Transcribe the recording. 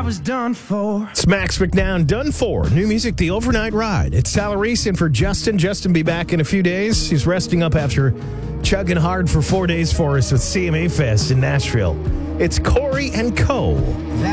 was done for. It's Max McNown, done for. New music, The Overnight Ride. It's Sal Reese in for Justin. Justin be back in a few days. He's resting up after chugging hard for 4 days for us with CMA Fest in Nashville. It's Corey and Co.